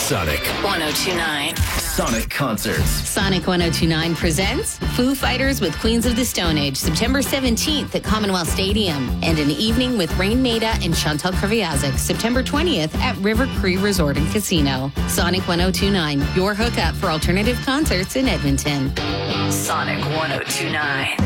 Sonic 1029. Sonic Concerts. Sonic 1029 presents Foo Fighters with Queens of the Stone Age, September 17th at Commonwealth Stadium, and an evening with Rain Maida and Chantal Kreviazuk, September 20th at River Cree Resort and Casino. Sonic 1029, your hookup for alternative concerts in Edmonton. Sonic 1029.